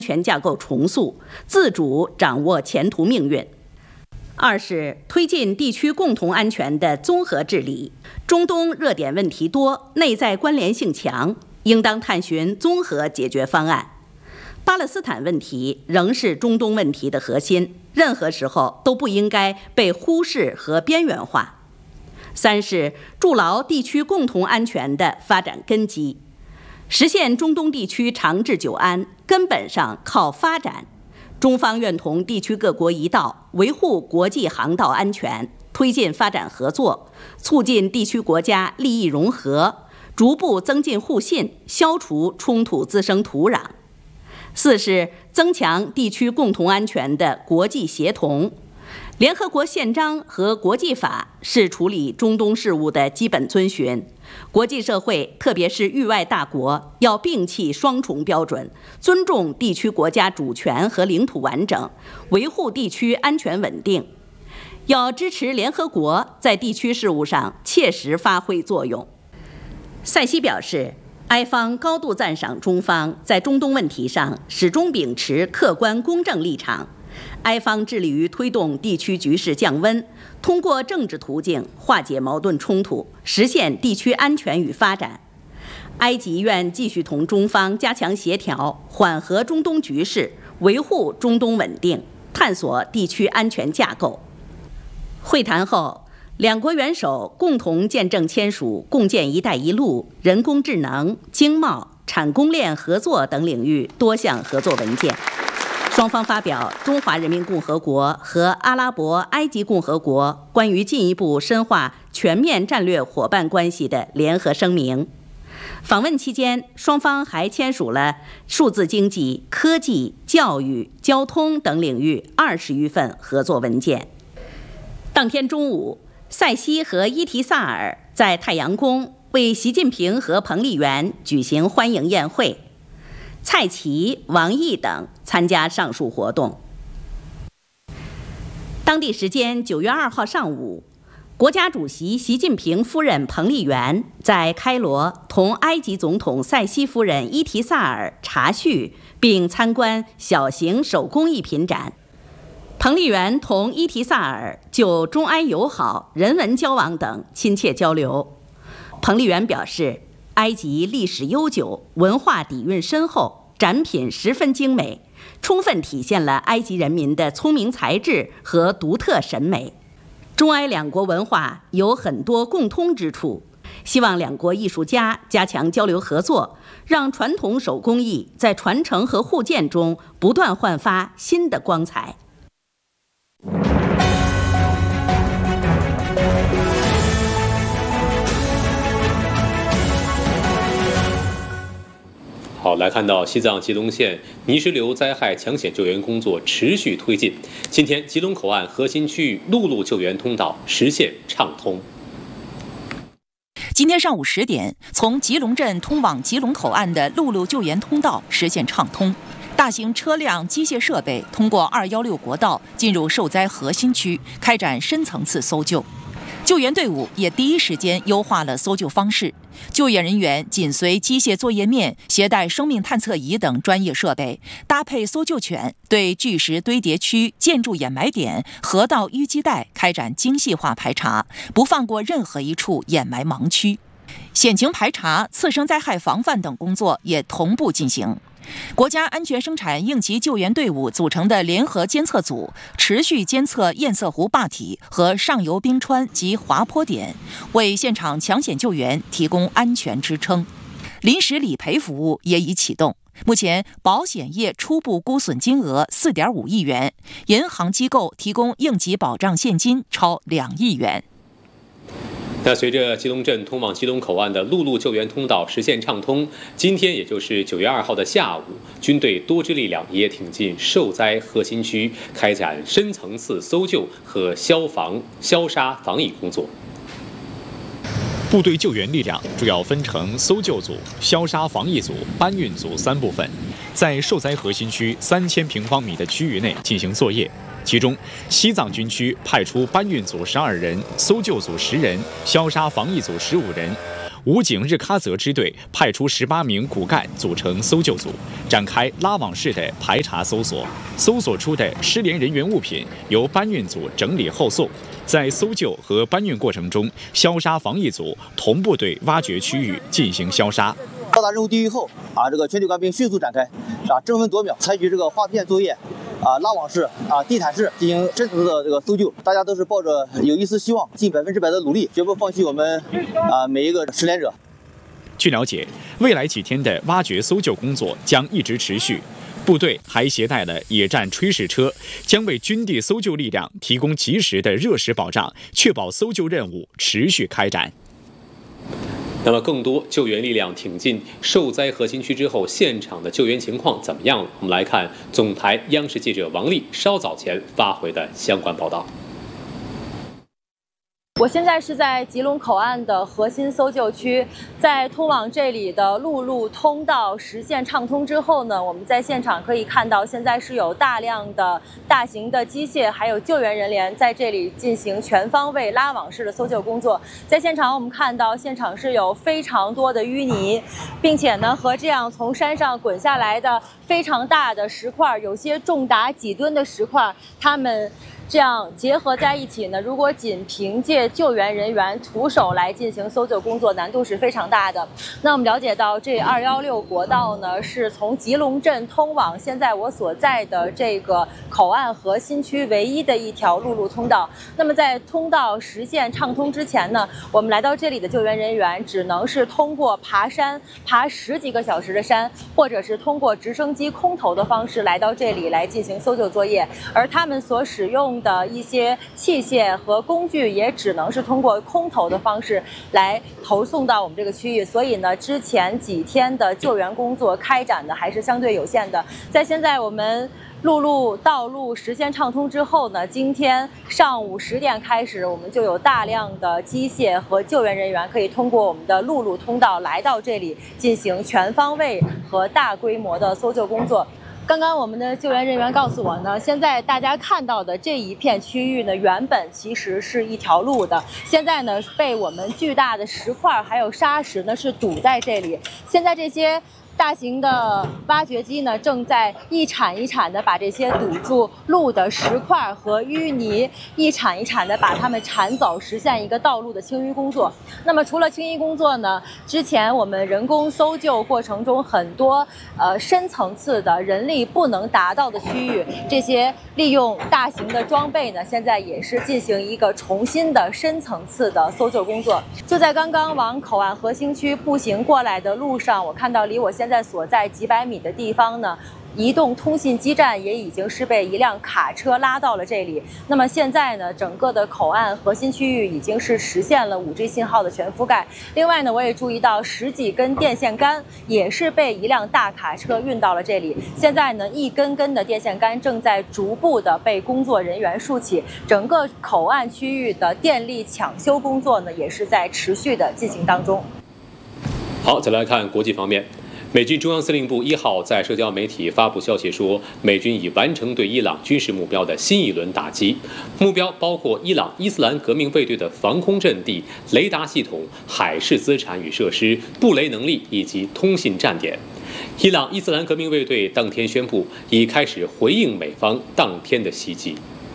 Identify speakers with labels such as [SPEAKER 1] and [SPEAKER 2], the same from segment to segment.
[SPEAKER 1] 全架构重塑，自主掌握前途命运。二是推进地区共同安全的综合治理。中东热点问题多，内在关联性强，应当探寻综合解决方案。巴勒斯坦问题仍是中东问题的核心，任何时候都不应该被忽视和边缘化。三是筑牢地区共同安全的发展根基，实现中东地区长治久安，根本上靠发展。中方愿同地区各国一道，维护国际航道安全，推进发展合作，促进地区国家利益融合，逐步增进互信，消除冲突滋生土壤。四是增强地区共同安全的国际协同。联合国宪章和国际法是处理中东事务的基本遵循，国际社会特别是域外大国要摒弃双重标准，尊重地区国家主权和领土完整，维护地区安全稳定。要支持联合国在地区事务上切实发挥作用。塞西表示，埃方高度赞赏中方在中东问题上始终秉持客观公正立场。埃方致力于推动地区局势降温，通过政治途径化解矛盾冲突，实现地区安全与发展。埃及愿继续同中方加强协调，缓和中东局势，维护中东稳定，探索地区安全架构。会谈后，两国元首共同见证签署共建“一带一路”人工智能、经贸、产供链合作等领域多项合作文件。双方发表中华人民共和国和阿拉伯埃及共和国关于进一步深化全面战略伙伴关系的联合声明。访问期间，双方还签署了数字经济、科技、教育、交通等领域20余份合作文件。当天中午，塞西和伊提萨尔在太阳宫为习近平和彭丽媛举行欢迎宴会，蔡奇、王毅等参加上述活动。当地时间9月2号上午，国家主席习近平夫人彭丽媛在开罗同埃及总统塞西夫人伊提萨尔茶叙，并参观小型手工艺品展。彭丽媛同伊提萨尔就中埃友好、人文交往等亲切交流。彭丽媛表示，埃及历史悠久，文化底蕴深厚，展品十分精美，充分体现了埃及人民的聪明才智和独特审美。中埃两国文化有很多共通之处，希望两国艺术家加强交流合作，让传统手工艺在传承和互鉴中不断焕发新的光彩。
[SPEAKER 2] 好，来看到西藏吉隆县泥石流灾害抢险救援工作持续推进。今天，吉隆口岸核心区域陆路救援通道实现畅通。
[SPEAKER 3] 今天上午10点，从吉隆镇通往吉隆口岸的陆路救援通道实现畅通，大型车辆、机械设备通过216国道进入受灾核心区，开展深层次搜救。救援队伍也第一时间优化了搜救方式，救援人员紧随机械作业面，携带生命探测仪等专业设备，搭配搜救犬，对巨石堆叠区、建筑掩埋点、河道淤积带开展精细化排查，不放过任何一处掩埋盲区。险情排查、次生灾害防范等工作也同步进行。国家安全生产应急救援队伍组成的联合监测组持续监测堰塞湖坝体和上游冰川及滑坡点，为现场抢险救援提供安全支撑。临时理赔服务也已启动，目前保险业初步估损金额4.5亿元，银行机构提供应急保障现金超2亿元。
[SPEAKER 2] 那随着吉隆镇通往吉隆口岸的陆路救援通道实现畅通，今天也就是9月2号的下午，军队多支力量也挺进受灾核心区，开展深层次搜救和消杀防疫工作。
[SPEAKER 4] 部队救援力量主要分成搜救组、消杀防疫组、搬运组3部分，在受灾核心区3000平方米的区域内进行作业。其中，西藏军区派出搬运组12人、搜救组10人、消杀防疫组15人。 武警日喀则支队派出18名骨干组成搜救组，展开拉网式的排查搜索。搜索出的失联人员物品由搬运组整理后送。在搜救和搬运过程中，消杀防疫组同步对挖掘区域进行消杀。
[SPEAKER 5] 到达任务地域后，这个全体官兵迅速展开，争分夺秒，采取这个划片作业，拉网式、地毯式进行深层次的这个搜救。大家都是抱着有一丝希望，尽100%的努力，绝不放弃我们每一个失联者。
[SPEAKER 4] 据了解，未来几天的挖掘搜救工作将一直持续。部队还携带了野战炊事车，将为军地搜救力量提供及时的热食保障，确保搜救任务持续开展。
[SPEAKER 2] 那么，更多救援力量挺进受灾核心区之后，现场的救援情况怎么样？我们来看总台央视记者王丽稍早前发回的相关报道。
[SPEAKER 6] 我现在是在吉隆口岸的核心搜救区，在通往这里的陆路通道实现畅通之后呢，我们在现场可以看到，现在是有大量的大型的机械还有救援人员在这里进行全方位拉网式的搜救工作。在现场我们看到，现场是有非常多的淤泥，并且呢和这样从山上滚下来的非常大的石块，有些重达几吨的石块，它们这样结合在一起呢，如果仅凭借救援人员徒手来进行搜救工作，难度是非常大的。那我们了解到，这216国道呢是从吉隆镇通往现在我所在的这个口岸核心区唯一的一条陆路通道。那么在通道实现畅通之前呢，我们来到这里的救援人员只能是通过爬山，爬10几个小时的山，或者是通过直升机空投的方式来到这里来进行搜救作业，而他们所使用的一些器械和工具也只能是通过空投的方式来投送到我们这个区域，所以呢，之前几天的救援工作开展的还是相对有限的。在现在我们陆路道路实现畅通之后呢，今天上午10点开始，我们就有大量的机械和救援人员可以通过我们的陆路通道来到这里进行全方位和大规模的搜救工作。刚刚我们的救援人员告诉我呢，现在大家看到的这一片区域呢，原本其实是一条路的，现在呢被我们巨大的石块还有沙石呢是堵在这里。现在这些大型的挖掘机呢，正在一铲一铲的把这些堵住路的石块和淤泥一铲一铲的把它们铲走，实现一个道路的清淤工作。那么除了清淤工作呢，之前我们人工搜救过程中很多深层次的人力不能达到的区域，这些利用大型的装备呢，现在也是进行一个重新的深层次的搜救工作。就在刚刚往口岸核心区步行过来的路上，我看到离我现在所在几百米的地方呢，移动通信基站也已经是被一辆卡车拉到了这里。那么现在呢，整个的口岸核心区域已经是实现了5G 信号的全覆盖。另外呢，我也注意到10几根电线杆也是被一辆大卡车运到了这里。现在呢，一根根的电线杆正在逐步的被工作人员竖起，整个口岸区域的电力抢修工作呢，也是在持续的进行当中。
[SPEAKER 2] 好，再来看国际方面。美军中央司令部1号在社交媒体发布消息说，美军已完成对伊朗军事目标的新一轮打击，目标包括伊朗伊斯兰革命卫队的防空阵地、雷达系统、海事资产与设施、布雷能力以及通信站点。伊朗伊斯兰革命卫队当天宣布，已开始回应美方当天的袭击。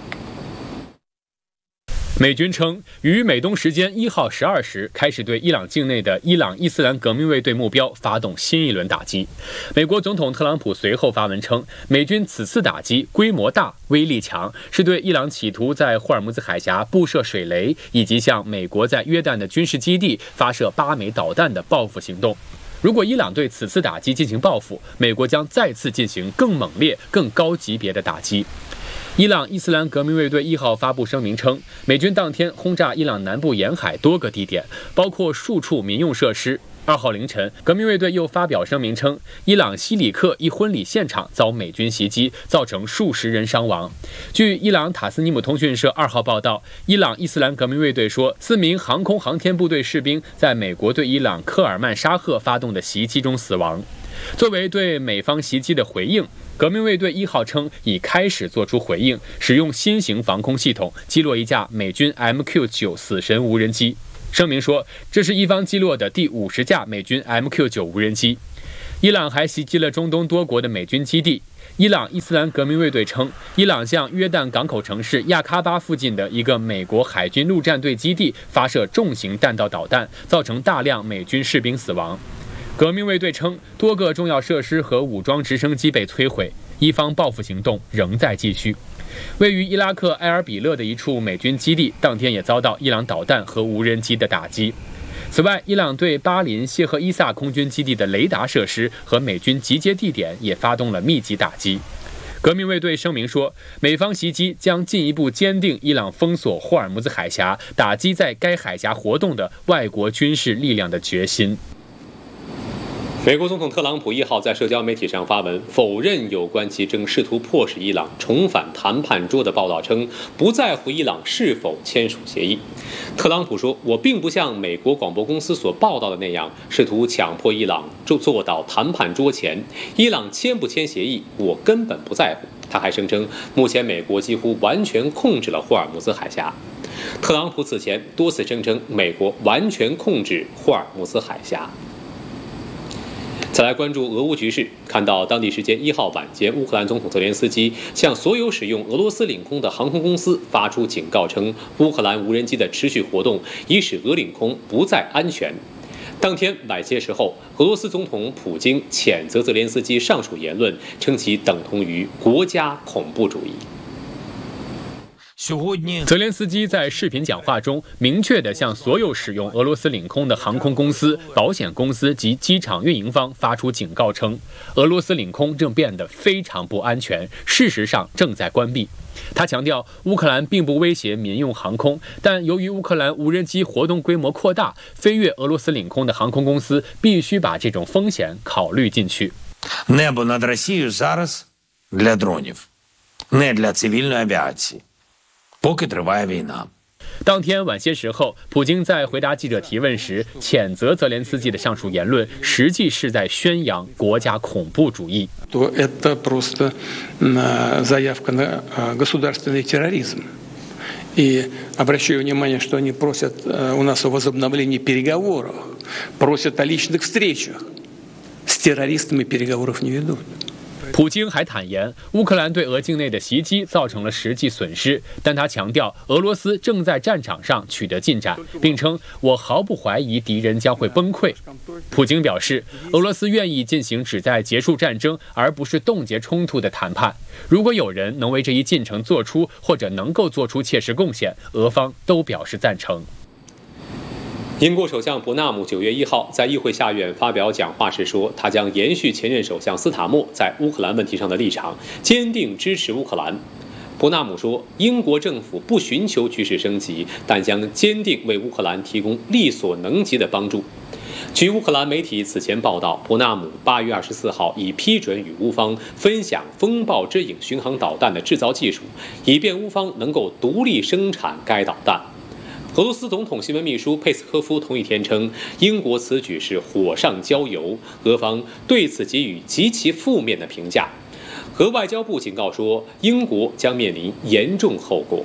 [SPEAKER 2] 美军称，于美东时间1号12时开始对伊朗境内的伊朗伊斯兰革命卫队目标发动新一轮打击。美国总统特朗普随后发文称，美军此次打击规模大、威力强，是对伊朗企图在霍尔木兹海峡布设水雷以及向美国在约旦的军事基地发射8枚导弹的报复行动。如果伊朗对此次打击进行报复，美国将再次进行更猛烈、更高级别的打击。伊朗伊斯兰革命卫队1号发布声明称，美军当天轰炸伊朗南部沿海多个地点，包括数处民用设施。2号凌晨，革命卫队又发表声明称，伊朗西里克一婚礼现场遭美军袭击，造成数十人伤亡。据伊朗塔斯尼姆通讯社2号报道，伊朗伊斯兰革命卫队说，4名航空航天部队士兵在美国对伊朗科尔曼沙赫发动的袭击中死亡。作为对美方袭击的回应，革命卫队1号称已开始做出回应，使用新型防空系统击落一架美军 MQ-9死神无人机。 声明说，这是伊方击落的第50架美军 MQ-9无人机。伊朗还袭击了中东多国的美军基地。伊朗伊斯兰革命卫队称，伊朗向约旦港口城市亚喀巴附近的一个美国海军陆战队基地发射重型弹道导弹，造成大量美军士兵死亡。革命卫队称，多个重要设施和武装直升机被摧毁，伊方报复行动仍在继续。位于伊拉克埃尔比勒的一处美军基地，当天也遭到伊朗导弹和无人机的打击。此外，伊朗对巴林谢赫伊萨空军基地的雷达设施和美军集结地点也发动了密集打击。革命卫队声明说，美方袭击将进一步坚定伊朗封锁霍尔木兹海峡、打击在该海峡活动的外国军事力量的决心。美国总统特朗普1号在社交媒体上发文，否认有关其正试图迫使伊朗重返谈判桌的报道，称不在乎伊朗是否签署协议。特朗普说，我并不像美国广播公司所报道的那样，试图强迫伊朗坐到谈判桌前。伊朗签不签协议，我根本不在乎。他还声称，目前美国几乎完全控制了霍尔木兹海峡。特朗普此前多次声称，美国完全控制霍尔木兹海峡。再来关注俄乌局势，看到当地时间1号晚间，乌克兰总统泽连斯基向所有使用俄罗斯领空的航空公司发出警告，称乌克兰无人机的持续活动已使俄领空不再安全。当天晚些时候，俄罗斯总统普京谴责泽连斯基上述言论，称其等同于国家恐怖主义。泽连斯基在视频讲话中明确地向所有使用俄罗斯领空的航空公司、保险公司及机场运营方发出警告，称俄罗斯领空正变得非常不安全，事实上正在关闭。他强调，乌克兰并不威胁民用航空，但由于乌克兰无人机活动规模扩大，飞越俄罗斯领空的航空公司必须把这种风险考虑进去。
[SPEAKER 7] Небо над Росією зараз для дронів, не для цивільної авіації. Поки триває війна.
[SPEAKER 2] 当天晚些时候，普京在回答记者提问时，谴责泽连斯基的上述言论，实际是在宣扬国家恐怖主义。
[SPEAKER 8] Это просто заявка на государственный терроризм. И обращаю внимание, что они просят у нас о возобновлении переговоров, просят о личных встречах. С террористами переговоров не ведут.
[SPEAKER 2] 普京还坦言，乌克兰对俄境内的袭击造成了实际损失，但他强调俄罗斯正在战场上取得进展，并称我毫不怀疑敌人将会崩溃。普京表示，俄罗斯愿意进行旨在结束战争而不是冻结冲突的谈判。如果有人能为这一进程做出或者能够做出切实贡献，俄方都表示赞成。英国首相伯纳姆9月1号在议会下院发表讲话时说，他将延续前任首相斯塔默在乌克兰问题上的立场，坚定支持乌克兰。伯纳姆说，英国政府不寻求局势升级，但将坚定为乌克兰提供力所能及的帮助。据乌克兰媒体此前报道，伯纳姆8月24号已批准与乌方分享风暴之影巡航导弹的制造技术，以便乌方能够独立生产该导弹。俄罗斯总统新闻秘书佩斯科夫同一天称，英国此举是火上浇油，俄方对此给予极其负面的评价。俄外交部警告说，英国将面临严重后果。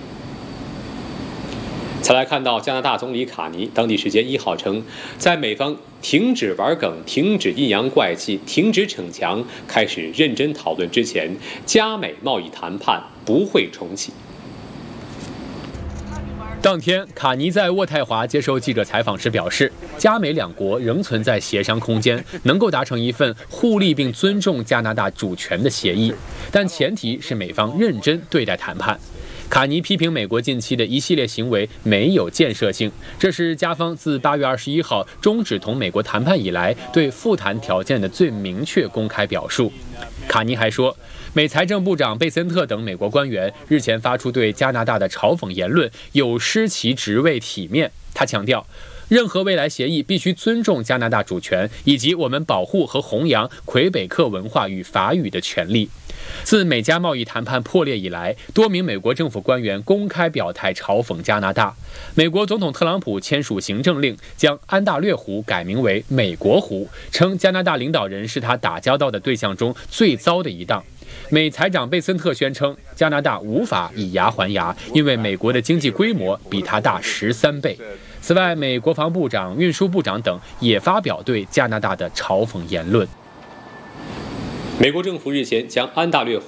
[SPEAKER 2] 再来看到加拿大总理卡尼，当地时间1号称，在美方停止玩梗、停止阴阳怪气、停止逞强，开始认真讨论之前，加美贸易谈判不会重启。当天，卡尼在渥太华接受记者采访时表示，加美两国仍存在协商空间，能够达成一份互利并尊重加拿大主权的协议，但前提是美方认真对待谈判。卡尼批评美国近期的一系列行为没有建设性，这是加方自8月21号终止同美国谈判以来对复谈条件的最明确公开表述。卡尼还说，美财政部长贝森特等美国官员日前发出对加拿大的嘲讽言论，有失其职位体面。他强调，任何未来协议必须尊重加拿大主权以及我们保护和弘扬魁北克文化与法语的权利。自美加贸易谈判破裂以来，多名美国政府官员公开表态嘲讽加拿大。美国总统特朗普签署行政令，将安大略湖改名为美国湖，称加拿大领导人是他打交道的对象中最糟的一档。
[SPEAKER 9] 美财长贝森特宣称，加拿大无法以牙还牙，因为美国的经济规模比它大13倍。此外，美国防部长、运输部长等也发表对加拿大的嘲讽言论。
[SPEAKER 2] 美国政府日前将安大略